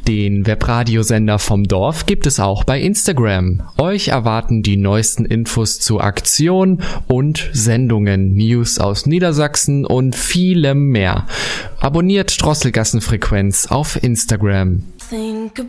Den Webradiosender vom Dorf gibt es auch bei Instagram. Euch erwarten die neuesten Infos zu Aktionen und Sendungen, News aus Niedersachsen und vielem mehr. Abonniert Drosselgassenfrequenz auf Instagram. Think